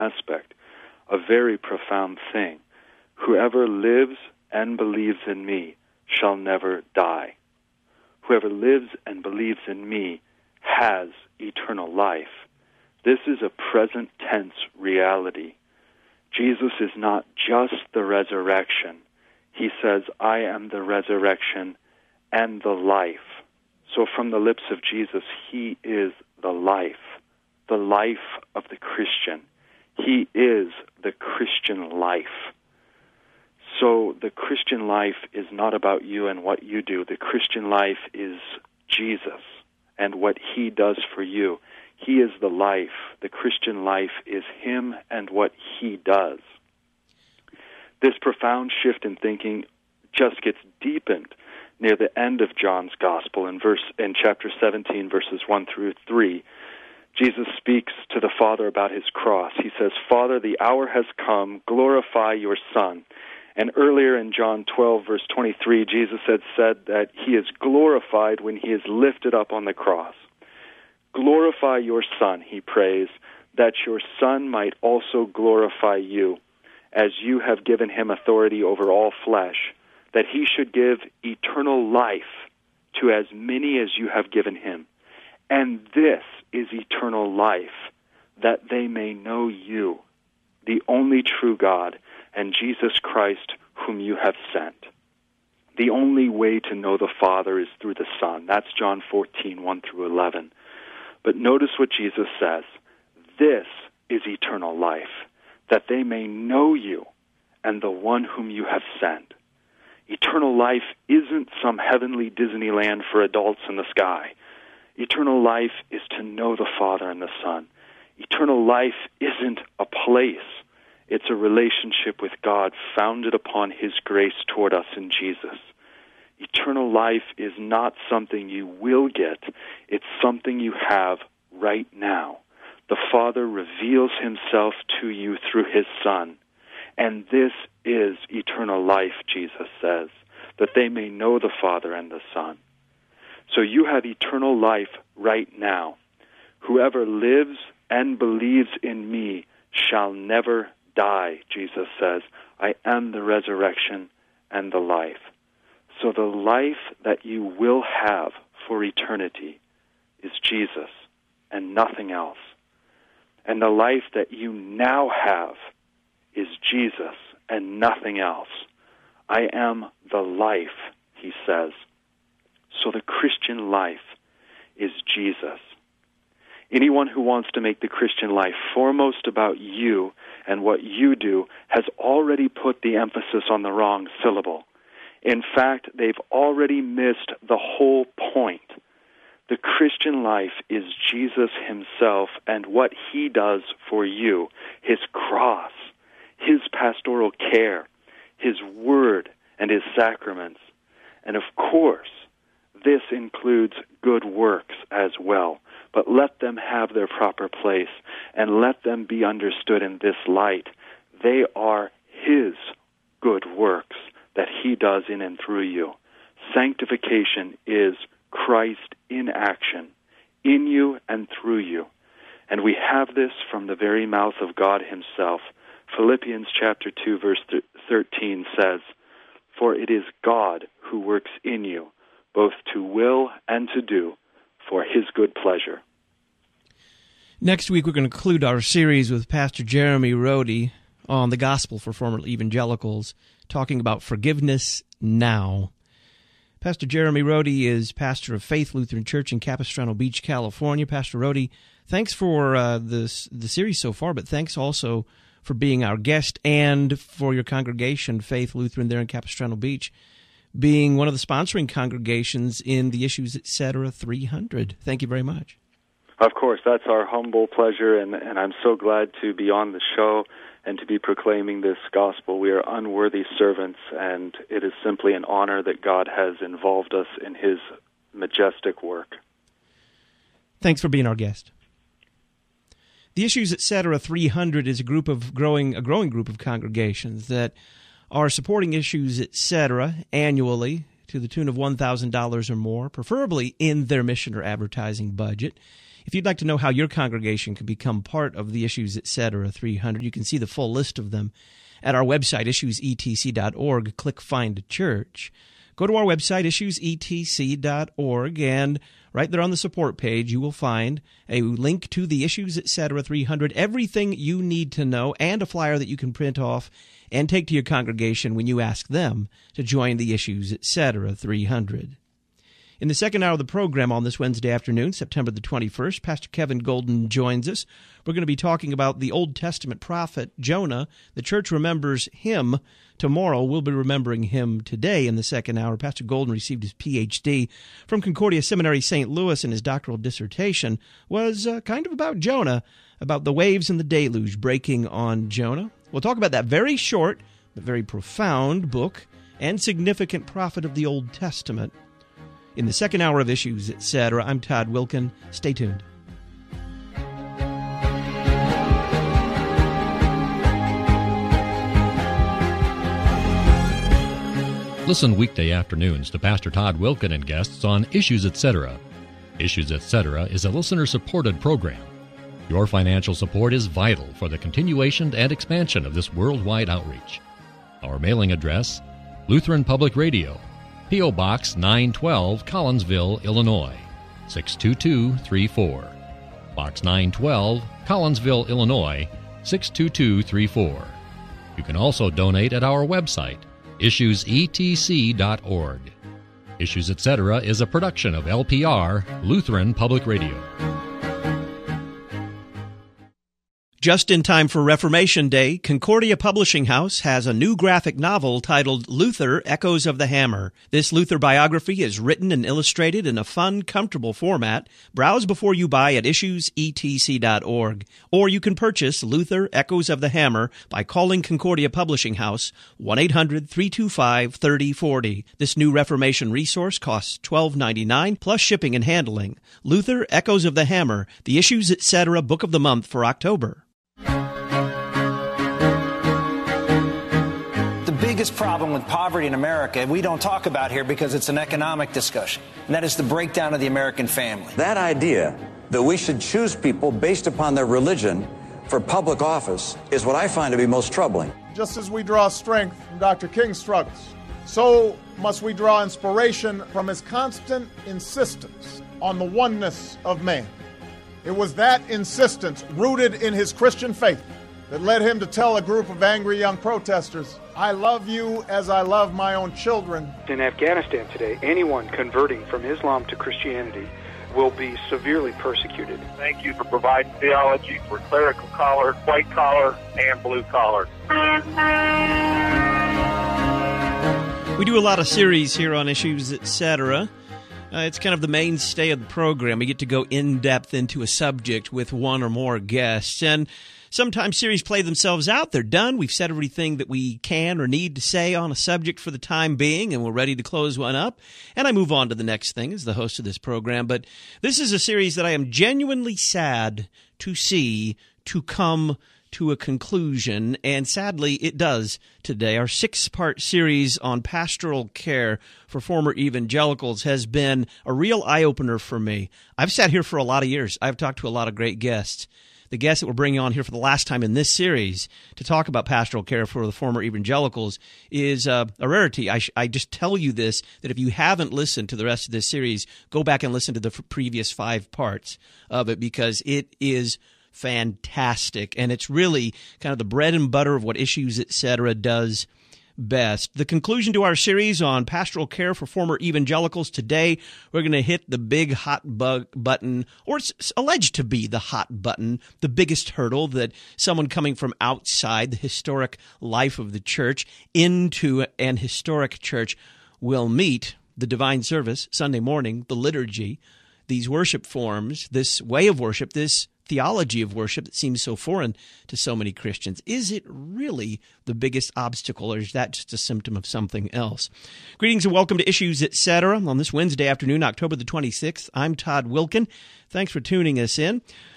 aspect, a very profound thing. Whoever lives and believes in me shall never die. Whoever lives and believes in me has eternal life. This is a present tense reality. Jesus is not just the resurrection. He says, I am the resurrection and the life. So from the lips of Jesus, he is the life of the Christian. He is the Christian life. So the Christian life is not about you and what you do. The Christian life is Jesus and what he does for you. He is the life. The Christian life is him and what he does. This profound shift in thinking just gets deepened near the end of John's Gospel in chapter 17, verses 1 through 3. Jesus speaks to the Father about his cross. He says, Father, the hour has come. Glorify your Son. And earlier in John 12, verse 23, Jesus had said that he is glorified when he is lifted up on the cross. Glorify your Son, he prays, that your Son might also glorify you, as you have given him authority over all flesh, that he should give eternal life to as many as you have given him. And this is eternal life, that they may know you, the only true God, and Jesus Christ, whom you have sent. The only way to know the Father is through the Son. That's John 14, 1 through 11. But notice what Jesus says. This is eternal life, that they may know you and the one whom you have sent. Eternal life isn't some heavenly Disneyland for adults in the sky. Eternal life is to know the Father and the Son. Eternal life isn't a place. It's a relationship with God founded upon his grace toward us in Jesus. Eternal life is not something you will get. It's something you have right now. The Father reveals himself to you through his Son. And this is eternal life, Jesus says, that they may know the Father and the Son. So you have eternal life right now. Whoever lives and believes in me shall never die, Jesus says. I am the resurrection and the life. So the life that you will have for eternity is Jesus and nothing else. And the life that you now have is Jesus and nothing else. I am the life, he says. So the Christian life is Jesus. Anyone who wants to make the Christian life foremost about you and what you do has already put the emphasis on the wrong syllable. In fact, they've already missed the whole point. The Christian life is Jesus himself and what he does for you, his cross, his pastoral care, his word, and his sacraments. And of course, this includes good works as well. But let them have their proper place and let them be understood in this light. They are his good works that he does in and through you. Sanctification is Christ in action, in you and through you. And we have this from the very mouth of God himself. Philippians chapter 2, verse 13 says, For it is God who works in you, both to will and to do, for his good pleasure. Next week, we're going to conclude our series with Pastor Jeremy Rode on the Gospel for Former Evangelicals, talking about forgiveness now. Pastor Jeremy Rode is pastor of Faith Lutheran Church in Capistrano Beach, California. Pastor Rode, thanks for the series so far, but thanks also for being our guest and for your congregation, Faith Lutheran, there in Capistrano Beach, being one of the sponsoring congregations in the Issues Etc. 300. Thank you very much. Of course, that's our humble pleasure, and I'm so glad to be on the show and to be proclaiming this gospel. We are unworthy servants, and it is simply an honor that God has involved us in his majestic work. Thanks for being our guest. The Issues Etc. 300 is a growing group of congregations that are supporting Issues Etc. annually to the tune of $1,000 or more, preferably in their mission or advertising budget. If you'd like to know how your congregation can become part of the Issues Etc. 300, you can see the full list of them at our website, issuesetc.org. Click Find a Church. Go to our website, issuesetc.org, and right there on the support page, you will find a link to the Issues Etc. 300, everything you need to know, and a flyer that you can print off and take to your congregation when you ask them to join the Issues Etc. 300. In the second hour of the program on this Wednesday afternoon, September the 21st, Pastor Kevin Golden joins us. We're going to be talking about the Old Testament prophet Jonah. The church remembers him tomorrow. We'll be remembering him today in the second hour. Pastor Golden received his Ph.D. from Concordia Seminary, St. Louis, and his doctoral dissertation was kind of about Jonah, about the waves and the deluge breaking on Jonah. We'll talk about that very short but very profound book and significant prophet of the Old Testament. In the second hour of Issues Etc., I'm Todd Wilken. Stay tuned. Listen weekday afternoons to Pastor Todd Wilken and guests on Issues Etc. Issues Etc. is a listener-supported program. Your financial support is vital for the continuation and expansion of this worldwide outreach. Our mailing address, Lutheran Public Radio, P.O. Box 912, Collinsville, Illinois, 62234. Box 912, Collinsville, Illinois, 62234. You can also donate at our website, issuesetc.org. Issues Etc. is a production of LPR, Lutheran Public Radio. Just in time for Reformation Day, Concordia Publishing House has a new graphic novel titled Luther, Echoes of the Hammer. This Luther biography is written and illustrated in a fun, comfortable format. Browse before you buy at issuesetc.org. Or you can purchase Luther, Echoes of the Hammer by calling Concordia Publishing House 1-800-325-3040. This new Reformation resource costs $12.99 plus shipping and handling. Luther, Echoes of the Hammer, the Issues Etc. Book of the Month for October. The biggest problem with poverty in America we don't talk about here because it's an economic discussion, and that is the breakdown of the American family. That idea that we should choose people based upon their religion for public office is what I find to be most troubling. Just as we draw strength from Dr. King's struggles, so must we draw inspiration from his constant insistence on the oneness of man. It was that insistence, rooted in his Christian faith, that led him to tell a group of angry young protesters, "I love you as I love my own children." In Afghanistan today, anyone converting from Islam to Christianity will be severely persecuted. Thank you for providing theology for clerical collar, white collar, and blue collar. We do a lot of series here on Issues Etc. It's kind of the mainstay of the program. We get to go in-depth into a subject with one or more guests, and sometimes series play themselves out. They're done. We've said everything that we can or need to say on a subject for the time being, and we're ready to close one up. And I move on to the next thing as the host of this program. But this is a series that I am genuinely sad to see to come to a conclusion, and sadly it does today. Our 6-part series on pastoral care for former evangelicals has been a real eye-opener for me. I've sat here for a lot of years. I've talked to a lot of great guests. The guest that we're bringing on here for the last time in this series to talk about pastoral care for the former evangelicals is a rarity. I just tell you this, that if you haven't listened to the rest of this series, go back and listen to the previous 5 parts of it, because it is fantastic, and it's really kind of the bread and butter of what Issues Etc. does best. The conclusion to our series on pastoral care for former evangelicals. Today, we're going to hit the big hot button, or it's alleged to be the hot button, the biggest hurdle that someone coming from outside the historic life of the church into an historic church will meet: the divine service, Sunday morning, the liturgy, these worship forms, this way of worship, this theology of worship that seems so foreign to so many Christians. Is it really the biggest obstacle, or is that just a symptom of something else? Greetings and welcome to Issues Etc. on this Wednesday afternoon, October the 26th. I'm Todd Wilken. Thanks for tuning us in.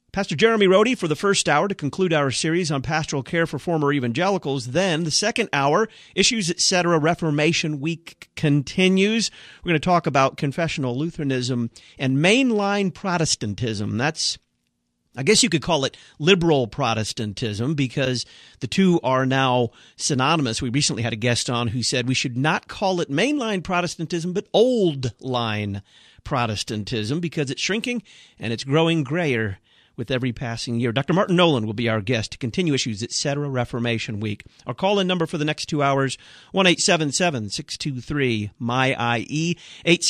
Pastor Jeremy Rode for the first hour to conclude our series on pastoral care for former evangelicals. Then the second hour, Issues, Etc. Reformation Week continues. We're going to talk about confessional Lutheranism and mainline Protestantism. That's, I guess you could call it liberal Protestantism, because the two are now synonymous. We recently had a guest on who said we should not call it mainline Protestantism, but old line Protestantism, because it's shrinking and it's growing grayer with every passing year. Dr. Martin Nolan will be our guest to continue Issues, Etc. Reformation Week. Our call-in number for the next 2 hours, 1-877-623-MY-IE,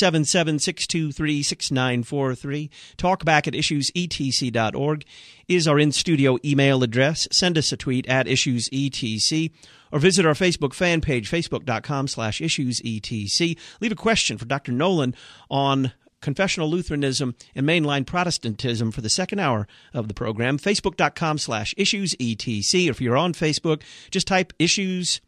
877-623-6943. Talkback at issuesetc.org is our in-studio email address. Send us a tweet at issuesetc, or visit our Facebook fan page, facebook.com/issuesetc. Leave a question for Dr. Nolan on confessional Lutheranism and mainline Protestantism for the second hour of the program. Facebook.com/issuesetc. If you're on Facebook, just type issues,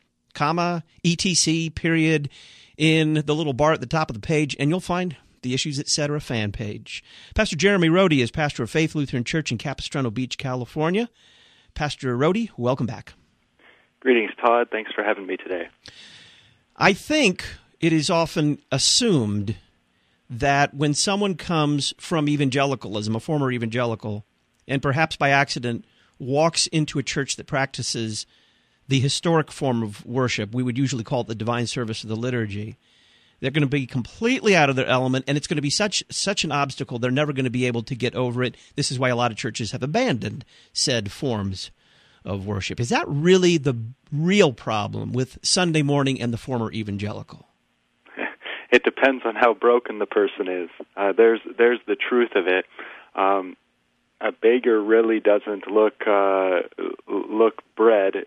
etc. period in the little bar at the top of the page, and you'll find the Issues, Etc. fan page. Pastor Jeremy Rode is pastor of Faith Lutheran Church in Capistrano Beach, California. Pastor Rode, welcome back. Greetings, Todd. Thanks for having me today. I think it is often assumed that when someone comes from evangelicalism, a former evangelical, and perhaps by accident walks into a church that practices the historic form of worship, we would usually call it the divine service of the liturgy, they're going to be completely out of their element, and it's going to be such an obstacle, they're never going to be able to get over it. This is why a lot of churches have abandoned said forms of worship. Is that really the real problem with Sunday morning and the former evangelical? It depends on how broken the person is. There's the truth of it. A beggar really doesn't look at bread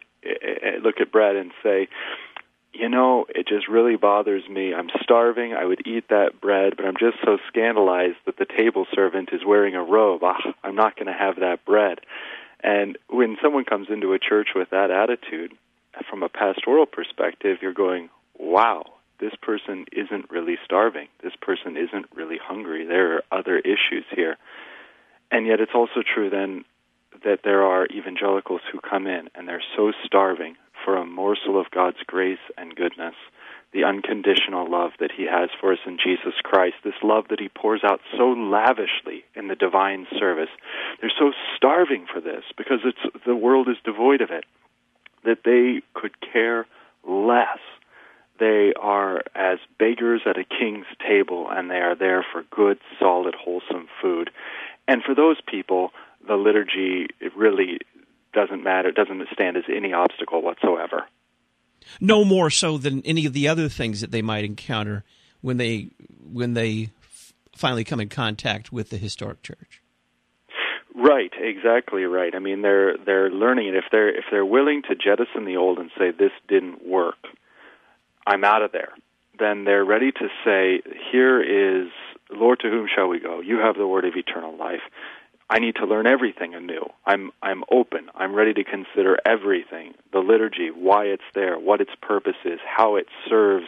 and say, you know, it just really bothers me. I'm starving. I would eat that bread, but I'm just so scandalized that the table servant is wearing a robe. I'm not going to have that bread. And when someone comes into a church with that attitude, from a pastoral perspective, you're going, wow, this person isn't really starving. This person isn't really hungry. There are other issues here. And yet it's also true then that there are evangelicals who come in and they're so starving for a morsel of God's grace and goodness, the unconditional love that He has for us in Jesus Christ, this love that He pours out so lavishly in the divine service. They're so starving for this because the world is devoid of it, that they could care less. They are as beggars at a king's table, and they are there for good, solid, wholesome food. And for those people, the liturgy, it really doesn't matter. It doesn't stand as any obstacle whatsoever. No more so than any of the other things that they might encounter when they finally come in contact with the historic church. Right, exactly right. I mean, they're learning it. If they're willing to jettison the old and say this didn't work, I'm out of there, then they're ready to say, here is, Lord, to whom shall we go? You have the word of eternal life. I need to learn everything anew. I'm open. I'm ready to consider everything, the liturgy, why it's there, what its purpose is, how it serves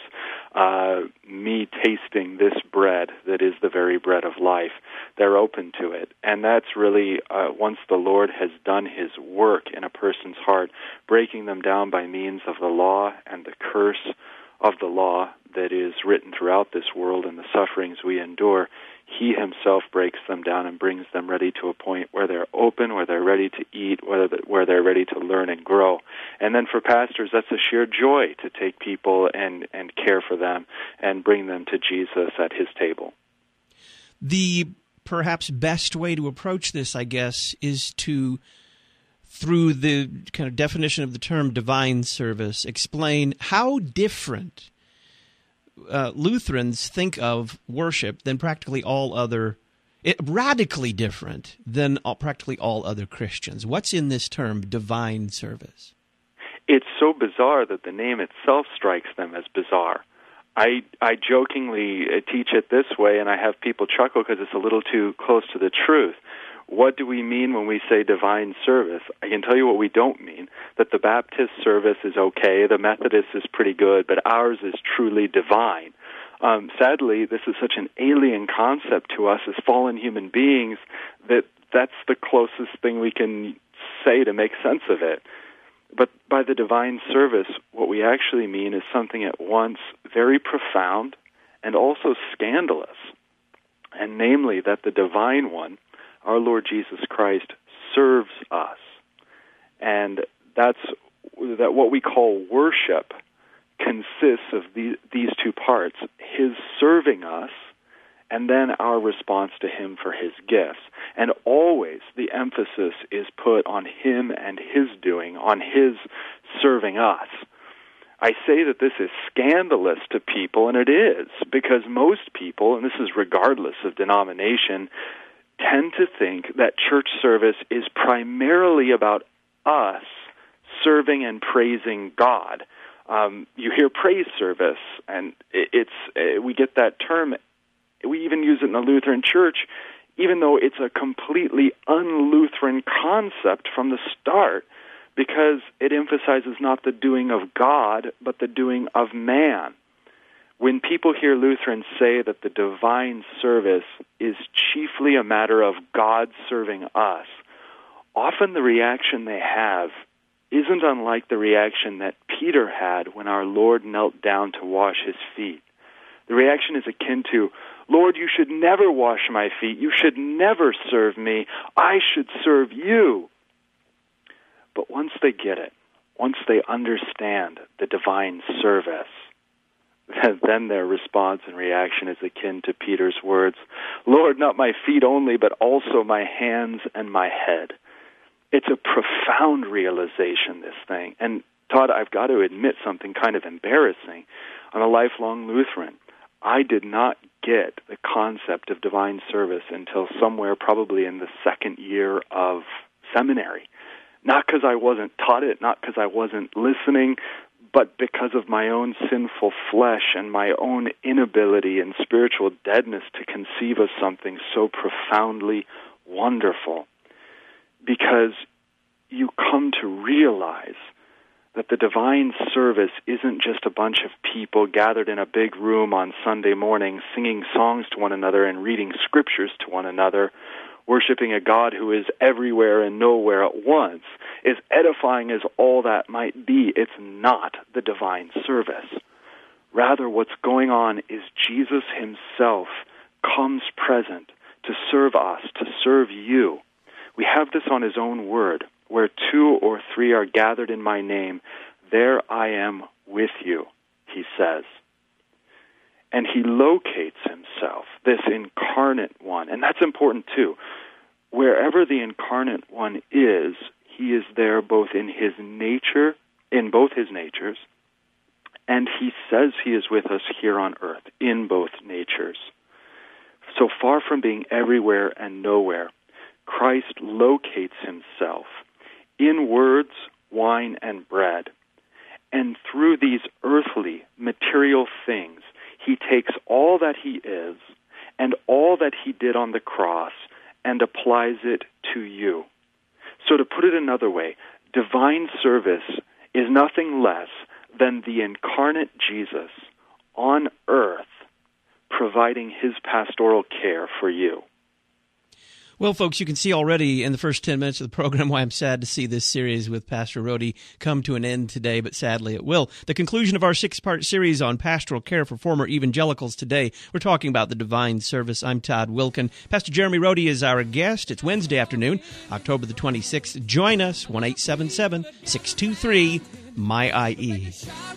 me tasting this bread that is the very bread of life. They're open to it. And that's really, once the Lord has done His work in a person's heart, breaking them down by means of the law and the curse of the law that is written throughout this world and the sufferings we endure, He Himself breaks them down and brings them ready to a point where they're open, where they're ready to eat, where they're ready to learn and grow. And then for pastors, that's a sheer joy to take people and care for them and bring them to Jesus at His table. The perhaps best way to approach this, I guess, is to, through the kind of definition of the term divine service, explain how different Lutherans think of worship than practically all other, radically different than practically all other Christians. What's in this term, divine service? It's so bizarre that the name itself strikes them as bizarre. I jokingly teach it this way, and I have people chuckle because it's a little too close to the truth. What do we mean when we say divine service? I can tell you what we don't mean, that the Baptist service is okay, the Methodist is pretty good, but ours is truly divine. Sadly, this is such an alien concept to us as fallen human beings that that's the closest thing we can say to make sense of it. But by the divine service, what we actually mean is something at once very profound and also scandalous, and namely that the Divine One, our Lord Jesus Christ, serves us. And that what we call worship consists of these two parts, His serving us and then our response to Him for His gifts. And always the emphasis is put on Him and His doing, on His serving us. I say that this is scandalous to people, and it is, because most people, and this is regardless of denomination, tend to think that church service is primarily about us serving and praising God. You hear praise service, and we get that term. We even use it in the Lutheran Church, even though it's a completely un-Lutheran concept from the start, because it emphasizes not the doing of God, but the doing of man. When people hear Lutherans say that the divine service is chiefly a matter of God serving us, often the reaction they have isn't unlike the reaction that Peter had when our Lord knelt down to wash his feet. The reaction is akin to, Lord, you should never wash my feet. You should never serve me. I should serve you. But once they get it, once they understand the divine service, then their response and reaction is akin to Peter's words, Lord, not my feet only, but also my hands and my head. It's a profound realization, this thing. And Todd, I've got to admit something kind of embarrassing. I'm a lifelong Lutheran. I did not get the concept of divine service until somewhere probably in the second year of seminary. Not because I wasn't taught it, not because I wasn't listening, but because of my own sinful flesh and my own inability and spiritual deadness to conceive of something so profoundly wonderful. Because you come to realize that the divine service isn't just a bunch of people gathered in a big room on Sunday morning singing songs to one another and reading scriptures to one another, worshiping a God who is everywhere and nowhere at once. As edifying as all that might be, it's not the divine service. Rather, what's going on is Jesus himself comes present to serve us, to serve you. We have this on his own word, where 2 or 3 are gathered in my name, there I am with you, he says. And he locates himself, this incarnate one. And that's important too. Wherever the incarnate one is, he is there both in his nature, in both his natures, and he says he is with us here on earth, in both natures. So far from being everywhere and nowhere, Christ locates himself in words, wine, and bread. And through these earthly, material things, he takes all that he is and all that he did on the cross and applies it to you. So to put it another way, divine service is nothing less than the incarnate Jesus on earth providing his pastoral care for you. Well, folks, you can see already in the first 10 minutes of the program why I'm sad to see this series with Pastor Rohde come to an end today, but sadly it will. The conclusion of our 6-part series on pastoral care for former evangelicals today. We're talking about the divine service. I'm Todd Wilken. Pastor Jeremy Rohde is our guest. It's Wednesday afternoon, October the 26th. Join us, 1-877-623-MY-IE.